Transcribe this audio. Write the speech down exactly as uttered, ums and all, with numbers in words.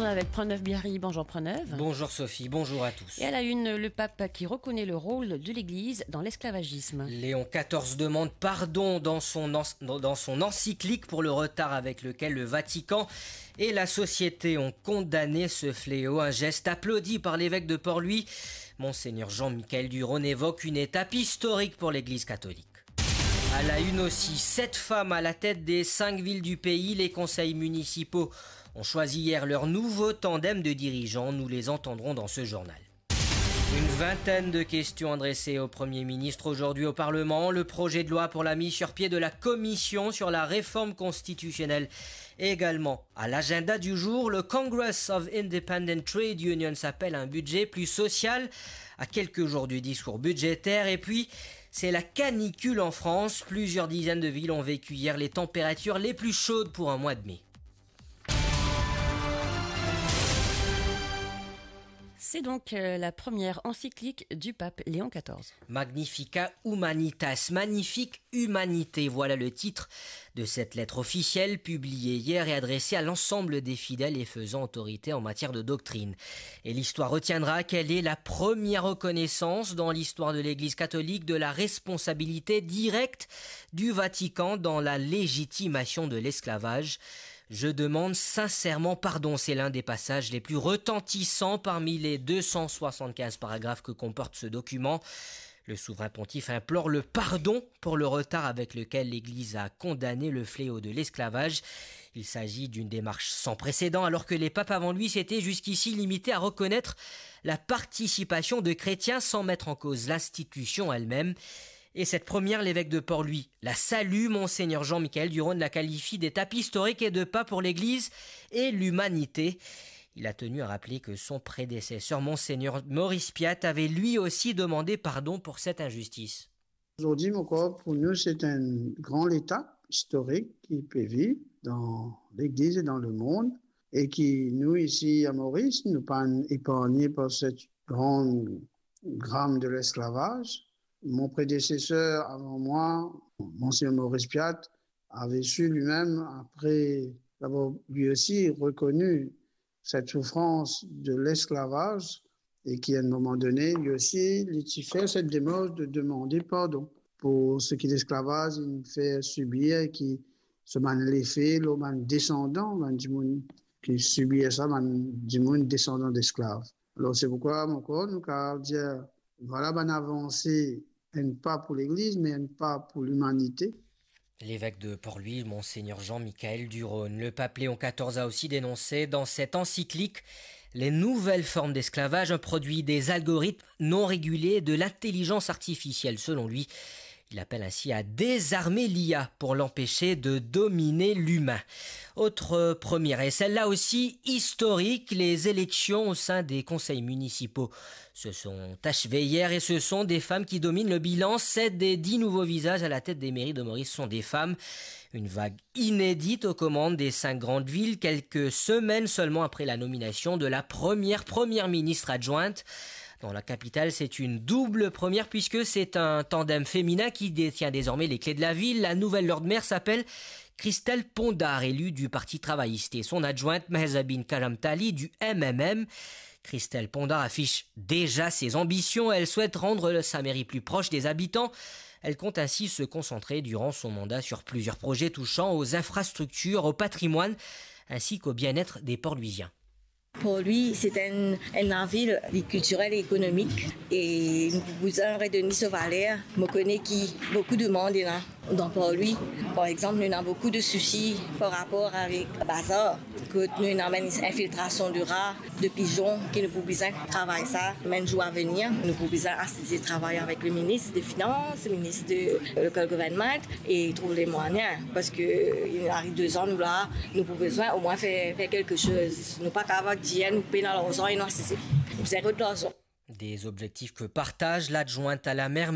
avec Preneuve Biarri. Bonjour Preneuve. Bonjour Sophie, bonjour à tous. Et à la une, le pape qui reconnaît le rôle de l'Église dans l'esclavagisme. Léon quatorze demande pardon dans son, dans son encyclique pour le retard avec lequel le Vatican et la société ont condamné ce fléau. Un geste applaudi par l'évêque de Port-Louis. Monseigneur Jean-Michel Duron évoque une étape historique pour l'Église catholique. À la une aussi, sept femmes à la tête des cinq villes du pays. Les conseils municipaux ont choisi hier leur nouveau tandem de dirigeants. Nous les entendrons dans ce journal. Une vingtaine de questions adressées au Premier ministre aujourd'hui au Parlement. Le projet de loi pour la mise sur pied de la commission sur la réforme constitutionnelle est également à l'agenda du jour. Le Congress of Independent Trade Unions appelle un budget plus social à quelques jours du discours budgétaire. Et puis, c'est la canicule en France. Plusieurs dizaines de villes ont vécu hier les températures les plus chaudes pour un mois de mai. C'est donc la première encyclique du pape Léon quatorze. Magnificat Humanitas, magnifique humanité, voilà le titre de cette lettre officielle publiée hier et adressée à l'ensemble des fidèles et faisant autorité en matière de doctrine. Et l'histoire retiendra qu'elle est la première reconnaissance dans l'histoire de l'Église catholique de la responsabilité directe du Vatican dans la légitimation de l'esclavage. Je demande sincèrement pardon, c'est l'un des passages les plus retentissants parmi les deux cent soixante-quinze paragraphes que comporte ce document. Le souverain pontife implore le pardon pour le retard avec lequel l'Église a condamné le fléau de l'esclavage. Il s'agit d'une démarche sans précédent alors que les papes avant lui s'étaient jusqu'ici limités à reconnaître la participation de chrétiens sans mettre en cause l'institution elle-même. Et cette première, l'évêque de Port-Louis la salue. Monseigneur Jean-Michel Duron la qualifie d'étape historique et de pas pour l'Église et l'humanité. Il a tenu à rappeler que son prédécesseur, Monseigneur Maurice Piat, avait lui aussi demandé pardon pour cette injustice. Aujourd'hui, mon corps, pour nous, c'est une grande étape historique qui peut vivre dans l'Église et dans le monde et qui, nous, ici à Maurice, nous pas épargnés par cette grande drame de l'esclavage. Mon prédécesseur avant moi, Monseigneur Maurice Piat, avait su lui-même, après avoir lui aussi reconnu cette souffrance de l'esclavage et qui, à un moment donné, lui aussi, il fait cette démarche de demander pardon pour ce qui est l'esclavage, il fait subir et qui se man l'effet, le man descendant, man du monde qui subit ça, man du monde descendant d'esclaves. Alors c'est pourquoi, mon corps, nous avons dit, voilà, ben avancé, un pas pour l'Église, mais un pas pour l'humanité. L'évêque de Port-Louis, Monseigneur Jean-Michel Duron. Le pape Léon quatorze a aussi dénoncé dans cette encyclique les nouvelles formes d'esclavage, un produit des algorithmes non régulés et de l'intelligence artificielle, selon lui. Il appelle ainsi à désarmer l'I A pour l'empêcher de dominer l'humain. Autre première, et celle-là aussi historique, les élections au sein des conseils municipaux se sont achevées hier et ce sont des femmes qui dominent le bilan. Sept des dix nouveaux visages à la tête des mairies de Maurice sont des femmes. Une vague inédite aux commandes des cinq grandes villes, quelques semaines seulement après la nomination de la première première ministre adjointe. Dans la capitale, c'est une double première puisque c'est un tandem féminin qui détient désormais les clés de la ville. La nouvelle Lord Maire s'appelle Christelle Pondard, élue du Parti travailliste, et son adjointe Mahzabine Kalamtali du M M M. Christelle Pondard affiche déjà ses ambitions. Elle souhaite rendre sa mairie plus proche des habitants. Elle compte ainsi se concentrer durant son mandat sur plusieurs projets touchant aux infrastructures, au patrimoine ainsi qu'au bien-être des Port-Louisiens. Pour lui, c'est un, un ville culturelle et économique. Et nous avons redonné ce valeur. Je connais qui beaucoup de monde est là. Donc pour lui, par exemple, nous avons beaucoup de soucis par rapport avec le bazar. Que nous avons une infiltration de rats, de pigeons, que nous pouvons travailler ça. Même jour à venir, nous pouvons assister travailler avec le ministre des Finances, le ministre du local government et trouver les moyens. Parce qu'il arrive deux ans, nous là, nous avons besoin au moins faire, faire quelque chose. Nous ne pas capables de dire, nous payons dans l'argent et non, c'est, c'est, c'est, Des objectifs que partage l'adjointe à la maire